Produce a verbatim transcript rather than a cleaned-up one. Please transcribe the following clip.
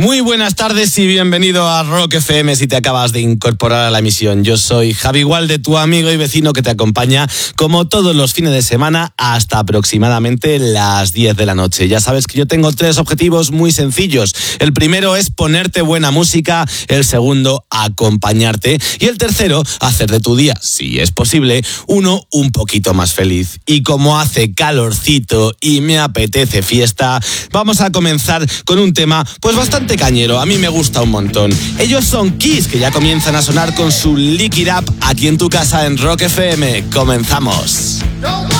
Muy buenas tardes y bienvenido a Rock F M si te acabas de incorporar a la emisión. Yo soy Javi Gualde, tu amigo y vecino que te acompaña como todos los fines de semana hasta aproximadamente las diez de la noche. Ya sabes que yo tengo tres objetivos muy sencillos. El primero es ponerte buena música, el segundo, acompañarte y el tercero, hacer de tu día, si es posible, uno un poquito más feliz. Y como hace calorcito y me apetece fiesta, vamos a comenzar con un tema pues bastante cañero, a mí me gusta un montón. Ellos son Kiss, que ya comienzan a sonar con su Lick It Up aquí en tu casa en Rock F M. Comenzamos. No.